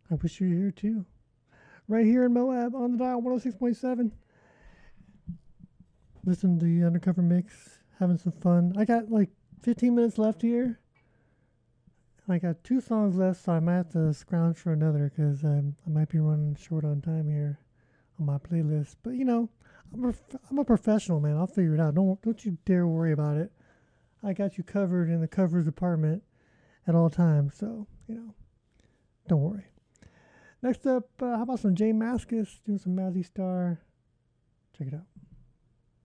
I wish you were here too. Right here in Moab on the dial 106.7. Listen to the undercover mix, having some fun. I got like 15 minutes left here. I got two songs left, so I might have to scrounge for another because I might be running short on time here on my playlist. But you know, I'm a professional, man. I'll figure it out. Don't you dare worry about it. I got you covered in the covers department at all times. So you know, don't worry. Next up, how about some Jay Mascis doing some Mazzy Star? Check it out.